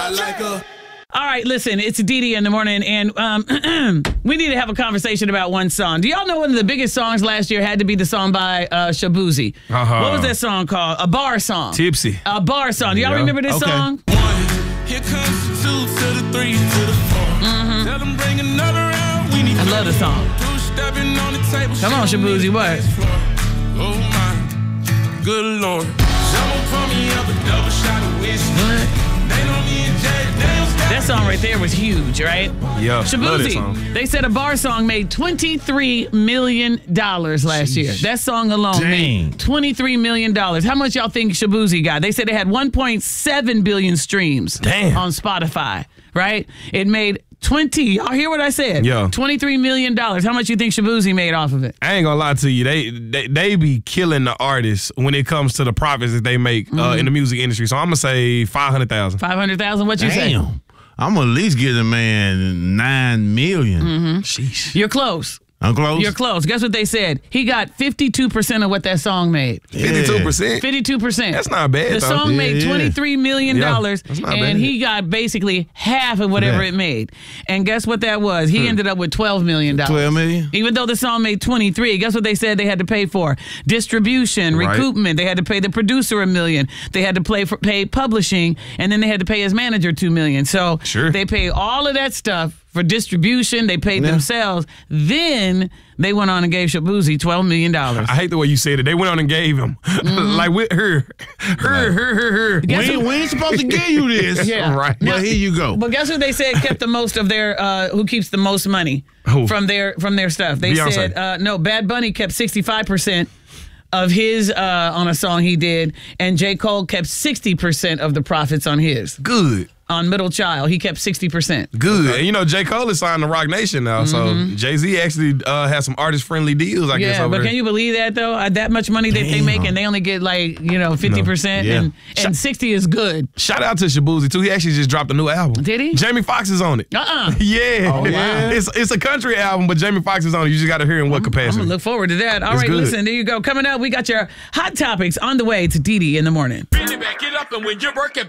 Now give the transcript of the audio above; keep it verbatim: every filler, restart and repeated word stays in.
I like her. All right, listen, it's Didi in the morning, and um, we need to have a conversation about one song. Do y'all know one of the biggest songs last year had to be the song by uh, Shabuzi? Uh-huh. What was that song called? A bar song. Tipsy. A bar song. Do y'all Yeah. remember this Okay. song? One, here comes the two to the three to the four. Mm-hmm. Tell them bring another round. We need I love the song. two stepping on the table. Come on, Shabuzi, what? Oh my, good Lord. Someone pour me up a double shot of whiskey. What? They know me and Jay Daniels. That song right there was huge, right? Yeah, love that Shabuzi, song. they said a bar song made twenty-three million dollars last year. That song alone Dang. made twenty-three million dollars. How much y'all think Shabuzi got? They said it had one point seven billion streams Damn. on Spotify, right? It made twenty, y'all hear what I said? Yeah. twenty-three million dollars. How much you think Shabuzi made off of it? I ain't gonna lie to you. They they, they be killing the artists when it comes to the profits that they make uh, Mm-hmm. in the music industry. So I'm gonna say five hundred thousand. five hundred thousand? What you say? Damn. I'm gonna at least give the man nine million. Mm-hmm. Sheesh. You're close. I'm close. You're close. Guess what they said? He got fifty-two percent of what that song made. Fifty-two percent. fifty-two percent. That's not bad, The though. song Yeah, made yeah. twenty-three million dollars, Yeah, that's not and bad. he got basically half of whatever Yeah. it made. And guess what that was? He ended up with twelve million dollars. Twelve million. Even though the song made twenty-three, guess what they said they had to pay for? Distribution, Right. recoupment. They had to pay the producer a million. They had to pay for pay publishing, and then they had to pay his manager two million. So Sure. they pay all of that stuff for distribution. They paid Yeah. themselves. Then they went on and gave Shabuzi twelve million dollars. I hate the way you said it. They went on and gave him like with her, her, her, her, her. Guess We, who- we ain't supposed to give you this. Yeah. Right. But here you go. But guess who they said kept the most of their, uh, who keeps the most money Who? from their from their stuff? They Beyonce. said, uh, no, Bad Bunny kept sixty-five percent of his uh, on a song he did, and J. Cole kept sixty percent of the profits on his. Good. On Middle Child, he kept sixty percent. Good. And you know, J. Cole is signed to Rock Nation now, so Jay-Z actually uh, has some artist-friendly deals, I guess, Yeah, over but there. can you believe that, though? Uh, that much money that they make, and they only get, like, you know, fifty percent, Yeah. and, and sixty is good. Shout out to Shabuzi, too. He actually just dropped a new album. Did he? Jamie Foxx is on it. Uh-uh. Yeah. Oh, wow. It's, it's a country album, but Jamie Foxx is on it. You just got to hear in what I'm capacity. going to look forward to that. All It's right, good. listen, there you go. Coming up, we got your hot topics on the way to Didi in the morning. Bend it back, get up, and when you're working,